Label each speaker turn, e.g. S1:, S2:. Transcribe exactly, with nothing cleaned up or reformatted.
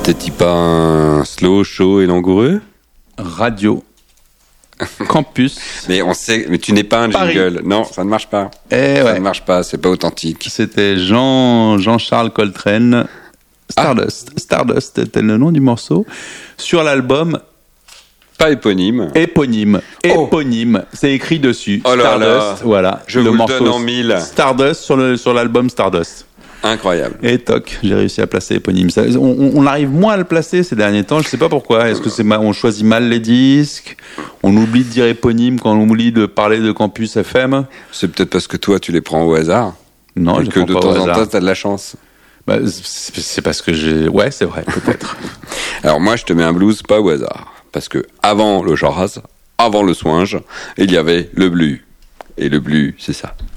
S1: C'était-il pas un slow, chaud et langoureux?
S2: Radio Campus.
S1: Mais on sait, mais tu n'es pas un jingle.
S2: Paris.
S1: Non, ça ne marche pas.
S2: Eh
S1: ça
S2: ouais.
S1: ne marche pas, c'est pas authentique.
S2: C'était Jean, Jean-Charles Coltrane. Stardust. Ah. Stardust était le nom du morceau. Sur l'album.
S1: Pas éponyme.
S2: Éponyme.
S1: Oh.
S2: Éponyme. C'est écrit dessus.
S1: Oh là
S2: Stardust.
S1: là.
S2: Voilà.
S1: Je
S2: le
S1: vous
S2: morceau
S1: le donne en mille.
S2: Stardust sur, le, sur l'album Stardust.
S1: Incroyable.
S2: Et toc, j'ai réussi à placer éponyme. Ça, on, on arrive moins à le placer ces derniers temps, je sais pas pourquoi. Est-ce que c'est mal, on choisit mal les disques? On oublie de dire éponyme quand on oublie de parler de Campus F M?
S1: C'est peut-être parce que toi, tu les prends au hasard.
S2: Non,
S1: et
S2: je
S1: que
S2: prends
S1: de
S2: pas
S1: temps
S2: au
S1: en
S2: hasard.
S1: temps, t'as de la chance.
S2: Bah, c'est, c'est parce que j'ai... Ouais, c'est vrai, peut-être.
S1: Alors moi, je te mets un blues pas au hasard. Parce que avant le jazz, avant le swing, il y avait le blues. Et le blues, c'est ça.